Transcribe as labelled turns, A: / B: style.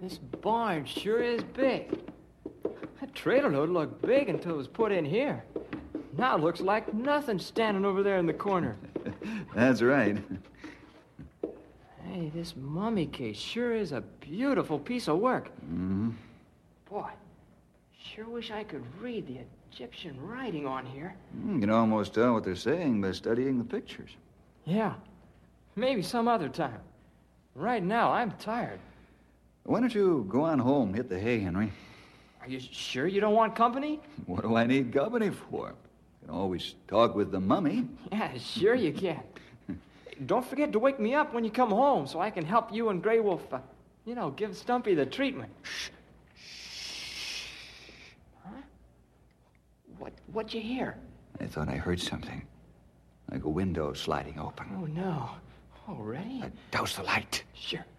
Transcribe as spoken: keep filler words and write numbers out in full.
A: This barn sure is big. That trailer load looked big until it was put in here. Now it looks like nothing standing over there in the corner.
B: That's right.
A: Hey, this mummy case sure is a beautiful piece of work.
B: Mm-hmm.
A: Boy, sure wish I could read the Egyptian writing on here.
B: You can almost tell what they're saying by studying the pictures.
A: Yeah, maybe some other time. Right now, I'm tired.
B: Why don't you go on home, hit the hay, Henry?
A: Are you sure you don't want company?
B: What do I need company for? You can always talk with the mummy.
A: Yeah, sure you can. Don't forget to wake me up when you come home so I can help you and Grey Wolf, uh, you know, give Stumpy the treatment. Shh. Shh. Huh? What, what'd you hear?
B: I thought I heard something. Like a window sliding open.
A: Oh, no. Already?
B: Uh, douse the light.
A: Sure.